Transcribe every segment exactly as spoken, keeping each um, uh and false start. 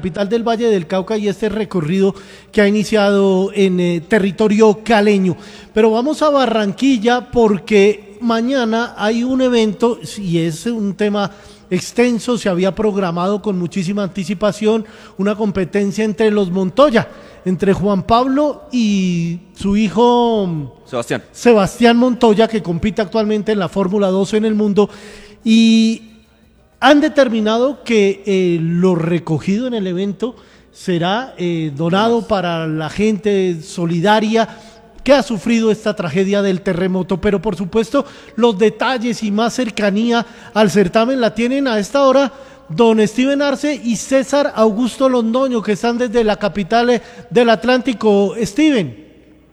capital del Valle del Cauca y este recorrido que ha iniciado en eh, territorio caleño. Pero vamos a Barranquilla porque mañana hay un evento y es un tema extenso, se había programado con muchísima anticipación una competencia entre los Montoya, entre Juan Pablo y su hijo Sebastián. Sebastián Montoya, que compite actualmente en la Fórmula dos en el mundo, y han determinado que eh, lo recogido en el evento será eh, donado para la gente solidaria que ha sufrido esta tragedia del terremoto, pero por supuesto los detalles y más cercanía al certamen la tienen a esta hora don Steven Arce y César Augusto Londoño, que están desde la capital del Atlántico. Steven.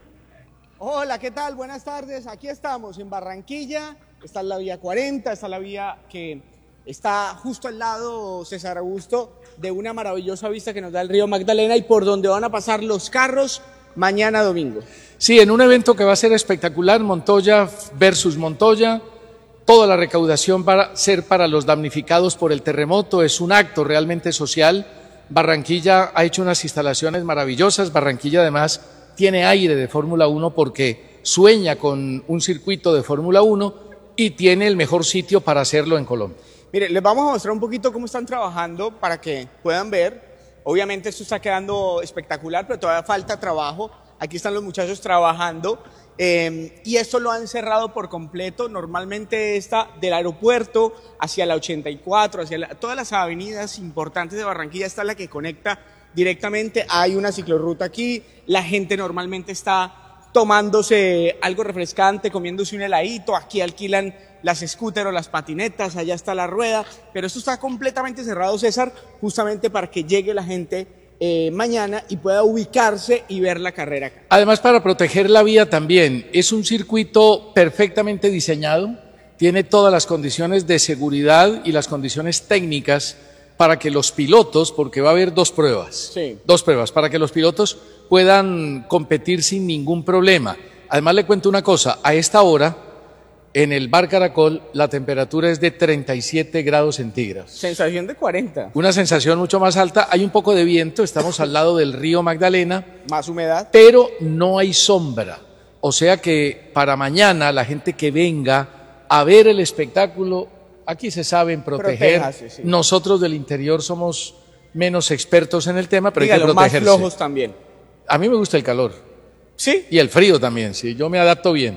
Hola, ¿qué tal? Buenas tardes, aquí estamos en Barranquilla, esta es la vía cuarenta, esta es la vía que está justo al lado, César Augusto, de una maravillosa vista que nos da el río Magdalena y por donde van a pasar los carros mañana domingo. Sí, en un evento que va a ser espectacular, Montoya versus Montoya, toda la recaudación va a ser para los damnificados por el terremoto, es un acto realmente social. Barranquilla ha hecho unas instalaciones maravillosas, Barranquilla además tiene aire de Fórmula uno porque sueña con un circuito de Fórmula uno y tiene el mejor sitio para hacerlo en Colombia. Mire, les vamos a mostrar un poquito cómo están trabajando para que puedan ver. Obviamente esto está quedando espectacular, pero todavía falta trabajo. Aquí están los muchachos trabajando eh, y esto lo han cerrado por completo. Normalmente está del aeropuerto hacia la ochenta y cuatro, hacia la, todas las avenidas importantes de Barranquilla, esta es la que conecta directamente. Hay una ciclorruta aquí, la gente normalmente está tomándose algo refrescante, comiéndose un heladito, aquí alquilan las scooters o las patinetas, allá está la rueda, pero esto está completamente cerrado, César, justamente para que llegue la gente eh, mañana y pueda ubicarse y ver la carrera acá. Además, para proteger la vía también, es un circuito perfectamente diseñado, tiene todas las condiciones de seguridad y las condiciones técnicas para que los pilotos, porque va a haber dos pruebas, sí. dos pruebas, para que los pilotos puedan competir sin ningún problema. Además, le cuento una cosa, a esta hora, en el Bar Caracol, la temperatura es de treinta y siete grados centígrados. Sensación de cuarenta. Una sensación mucho más alta, hay un poco de viento, estamos al lado del río Magdalena. Más humedad. Pero no hay sombra, o sea que para mañana la gente que venga a ver el espectáculo, aquí se saben proteger. Protéjase, sí. Nosotros del interior somos menos expertos en el tema, pero Dígalo, hay que protegerse. más flojos también. A mí me gusta el calor. ¿Sí? Y el frío también, sí, yo me adapto bien.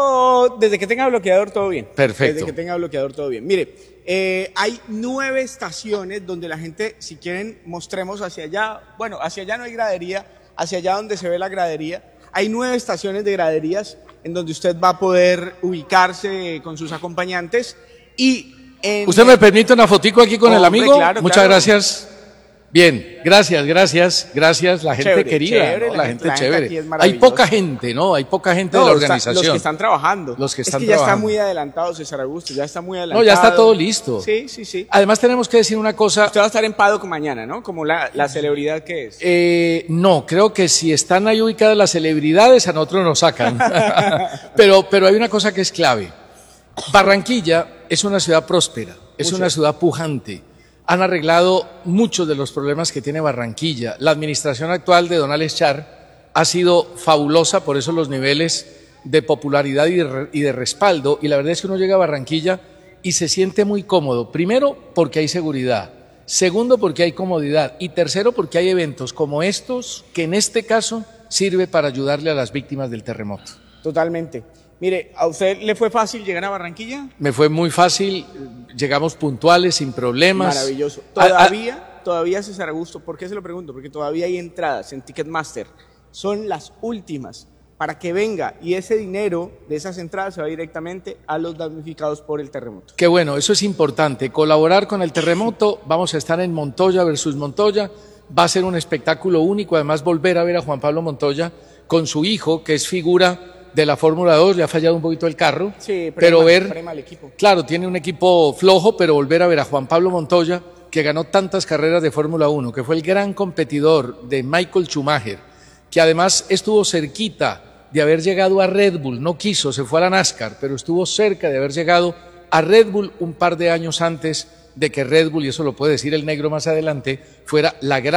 Yo, desde que tenga bloqueador, todo bien. Perfecto. Desde que tenga bloqueador, todo bien. Mire, eh, hay nueve estaciones donde la gente, si quieren, mostremos hacia allá. Bueno, hacia allá no hay gradería, hacia allá donde se ve la gradería. Hay nueve estaciones de graderías en donde usted va a poder ubicarse con sus acompañantes. Y en ¿Usted me permite una fotico aquí con Hombre, el amigo? claro, Muchas claro. gracias. Bien, gracias, gracias, gracias, la gente Chévere, querida, chévere, ¿no? la la, gente- gente, la gente chévere. aquí es Hay maravillosa. poca gente, ¿no? Hay poca gente No, de la los, organización. los que están trabajando. Los que están es que ya está trabajando. muy adelantado, César Augusto, ya está muy adelantado. No, ya está todo listo. Sí, sí, sí. Además tenemos que decir una cosa, Usted va a estar en Paddock mañana, ¿no? Como la, la celebridad que es. eh, no, creo que si están ahí ubicadas las celebridades a nosotros nos sacan. pero, pero hay una cosa que es clave. Barranquilla es una ciudad próspera, es Mucho. una ciudad pujante. Han arreglado muchos de los problemas que tiene Barranquilla. La administración actual de don Alex Char ha sido fabulosa, por eso los niveles de popularidad y de, y de respaldo. Y la verdad es que uno llega a Barranquilla y se siente muy cómodo. Primero, porque hay seguridad. Segundo, porque hay comodidad. Y tercero, porque hay eventos como estos, que en este caso sirve para ayudarle a las víctimas del terremoto. Totalmente. Mire, ¿a usted le fue fácil llegar a Barranquilla? Me fue muy fácil, llegamos puntuales, sin problemas. Maravilloso. A- a- Todavía, todavía, César Augusto, ¿por qué se lo pregunto? Porque todavía hay entradas en Ticketmaster. Son las últimas para que venga y ese dinero de esas entradas se va directamente a los damnificados por el terremoto. Qué bueno, eso es importante, colaborar con el terremoto. Vamos a estar en Montoya versus Montoya, va a ser un espectáculo único, además volver a ver a Juan Pablo Montoya con su hijo, que es figura de la Fórmula dos, le ha fallado un poquito el carro, Sí, pero prema- ver, prema al equipo. claro, tiene un equipo flojo, pero volver a ver a Juan Pablo Montoya, que ganó tantas carreras de Fórmula uno, que fue el gran competidor de Michael Schumacher, que además estuvo cerquita de haber llegado a Red Bull, no quiso, se fue a la NASCAR, pero estuvo cerca de haber llegado a Red Bull un par de años antes de que Red Bull, y eso lo puede decir el negro más adelante, fuera la gran